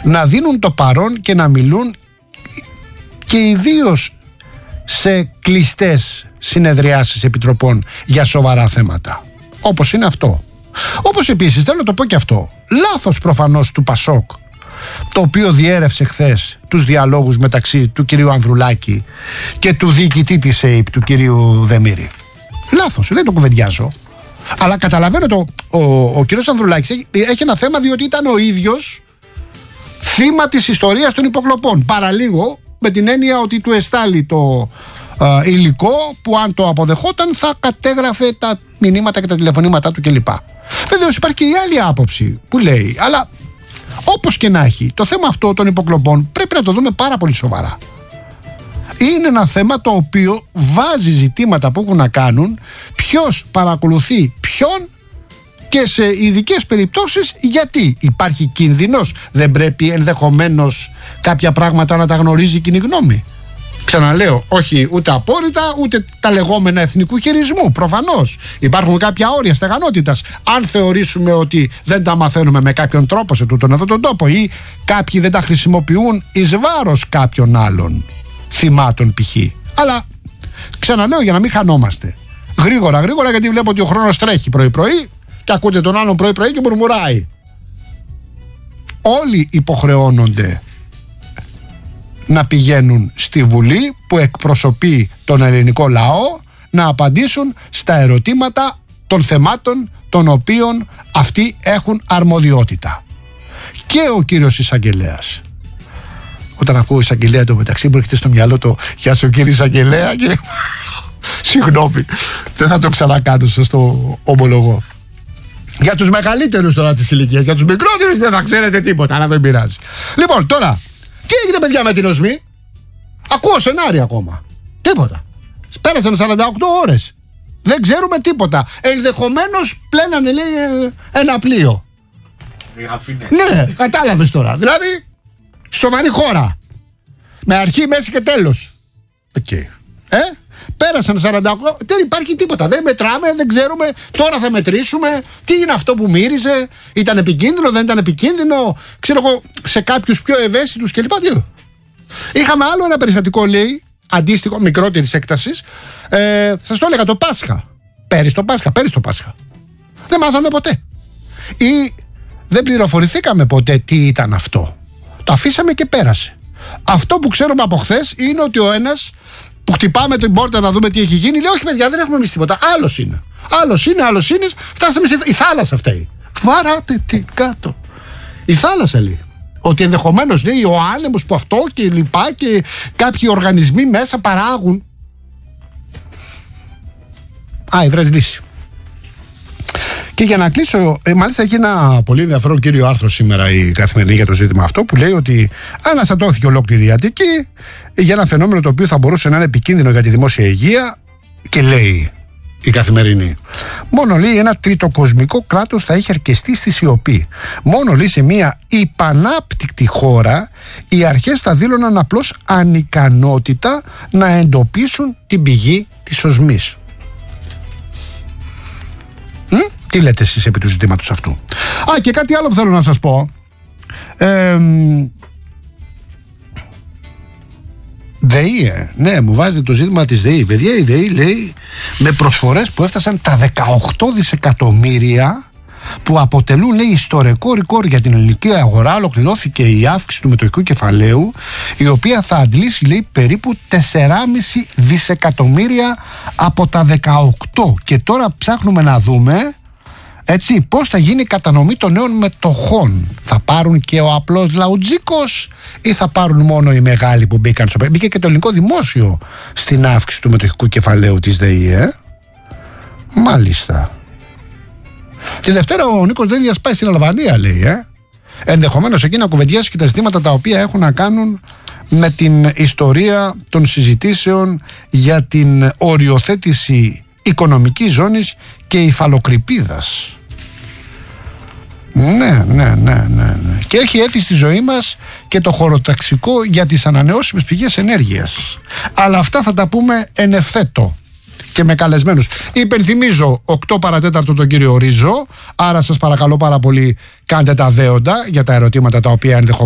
να δίνουν το παρόν και να μιλούν, και ιδίως σε κλειστές συνεδριάσεις επιτροπών για σοβαρά θέματα, όπως είναι αυτό. Όπως επίσης θέλω να το πω και αυτό, λάθος προφανώς του Πασόκ, το οποίο διέρευσε χθες τους διαλόγους μεταξύ του κυρίου Ανδρουλάκη και του διοικητή της ΕΙΠ, του κυρίου Δεμήρη. Λάθος, δεν το κουβεντιάζω, αλλά καταλαβαίνω ο κύριος Ανδρουλάκης έχει ένα θέμα, διότι ήταν ο ίδιος θύμα της ιστορίας των υποκλοπών, παραλίγο με την έννοια ότι του εστάλει το υλικό που αν το αποδεχόταν θα κατέγραφε τα μηνύματα και τα τηλεφωνήματά του κλπ. Βεβαίως υπάρχει και η άλλη άποψη που λέει, αλλά όπως και να έχει, το θέμα αυτό των υποκλοπών πρέπει να το δούμε πάρα πολύ σοβαρά. Είναι ένα θέμα το οποίο βάζει ζητήματα που έχουν να κάνουν ποιος παρακολουθεί ποιον και σε ειδικές περιπτώσεις γιατί υπάρχει κίνδυνος. Δεν πρέπει ενδεχομένως κάποια πράγματα να τα γνωρίζει η κοινή γνώμη. Ξαναλέω, όχι ούτε απόρριτα ούτε τα λεγόμενα εθνικού χειρισμού. Προφανώς υπάρχουν κάποια όρια στεγανότητας. Αν θεωρήσουμε ότι δεν τα μαθαίνουμε με κάποιον τρόπο σε τούτον εδώ τον τόπο ή κάποιοι δεν τα χρησιμοποιούν εις βάρος κάποιων άλλων θυμάτων π.χ. Αλλά ξαναλέω για να μην χανόμαστε. Γρήγορα, γιατί βλέπω ότι ο χρόνος τρέχει πρωί-πρωί και ακούτε τον άλλον πρωί-πρωί και μουρμουράει. Όλοι υποχρεώνονται να πηγαίνουν στη Βουλή που εκπροσωπεί τον ελληνικό λαό να απαντήσουν στα ερωτήματα των θεμάτων των οποίων αυτοί έχουν αρμοδιότητα. Και ο κύριος εισαγγελέας. Όταν ακούω εισαγγελέα το μεταξύ μου έρχεται στο μυαλό το «Γεια σου κύριε εισαγγελέα» και συγγνώμη, δεν θα το ξανακάνω, σας το ομολογώ. Για τους μεγαλύτερους τώρα της ηλικίας, για τους μικρότερους δεν θα ξέρετε τίποτα, αλλά δεν πειράζει. Λοιπόν, τώρα, τι έγινε παιδιά με την οσμή? Ακούω σενάρια ακόμα. Τίποτα. Πέρασαν 48 ώρες. Δεν ξέρουμε τίποτα. Ενδεχομένως πλένανε, λέει, ένα πλοίο. Ναι, κατάλαβες τώρα. Δηλαδή, σοβαρή χώρα. Με αρχή, μέση και τέλος. Okay. Πέρασαν 48, δεν υπάρχει τίποτα. Δεν μετράμε, δεν ξέρουμε. Τώρα θα μετρήσουμε. Τι είναι αυτό που μύριζε? Ήταν επικίνδυνο, δεν ήταν επικίνδυνο? Ξέρω εγώ, σε κάποιους πιο ευαίσθητους κλπ. Είχαμε άλλο ένα περιστατικό, λέει, αντίστοιχο, μικρότερης έκτασης. Σας το έλεγα το Πάσχα. Πέρυσι το Πάσχα. Δεν μάθαμε ποτέ. Ή δεν πληροφορηθήκαμε ποτέ τι ήταν αυτό. Το αφήσαμε και πέρασε. Αυτό που ξέρουμε από χθες είναι ότι ο ένας που χτυπάμε την πόρτα να δούμε τι έχει γίνει, λέει: όχι, παιδιά, δεν έχουμε εμείς τίποτα. Άλλος είναι. Φτάσαμε στη θάλασσα αυτή. Βαράτε τι κάτω. Η θάλασσα λέει. Ότι ενδεχομένως, λέει, ο άνεμος που αυτό και λοιπά και κάποιοι οργανισμοί μέσα παράγουν. Βρες λύση. Και για να κλείσω, μάλιστα έχει ένα πολύ ενδιαφέρον κύριο άρθρο σήμερα η Καθημερινή για το ζήτημα αυτό, που λέει ότι αναστατώθηκε ολόκληρη η Αττική για ένα φαινόμενο το οποίο θα μπορούσε να είναι επικίνδυνο για τη δημόσια υγεία, και λέει η Καθημερινή, μόνο, λέει, ένα τριτοκοσμικό κράτος θα είχε αρκεστεί στη σιωπή. Μόνο, λέει, σε μια υπανάπτυκτη χώρα οι αρχές θα δήλωναν απλώς ανικανότητα να εντοπίσουν την πηγή της οσμής. Τι λέτε εσείς επί του ζητήματος αυτού? Και κάτι άλλο που θέλω να σας πω. ΔΕΗ, ναι, μου βάζετε το ζήτημα της ΔΕΗ. Παιδιά, η ΔΕΗ, λέει, με προσφορές που έφτασαν τα 18 δισεκατομμύρια που αποτελούν, λέει, ιστορικό ρεκόρ για την ελληνική αγορά, ολοκληρώθηκε η αύξηση του μετοχικού κεφαλαίου, η οποία θα αντλήσει, λέει, περίπου 4,5 δισεκατομμύρια από τα 18. Και τώρα ψάχνουμε να δούμε, έτσι, πώς θα γίνει η κατανομή των νέων μετοχών. Θα πάρουν και ο απλός λαουτζίκος ή θα πάρουν μόνο οι μεγάλοι που μπήκαν στο... Μπήκε και το ελληνικό δημόσιο στην αύξηση του μετοχικού κεφαλαίου της ΔΕΗ, Μάλιστα. Τη Δευτέρα ο Νίκος Δένδιας πάει στην Αλβανία, λέει, Ενδεχομένως εκεί να κουβεντιάσει και τα ζητήματα τα οποία έχουν να κάνουν με την ιστορία των συζητήσεων για την οριοθέτηση οικονομικής ζώνης και υφαλοκρηπίδας. Ναι. Και έχει έρθει στη ζωή μας και το χωροταξικό για τις ανανεώσιμες πηγές ενέργειας. Αλλά αυτά θα τα πούμε εν ευθέτω και με καλεσμένους. Υπενθυμίζω 8 παρατέταρτο τον κύριο Ρίζο. Άρα σας παρακαλώ πάρα πολύ, κάντε τα δέοντα για τα ερωτήματα τα οποία ενδεχομένως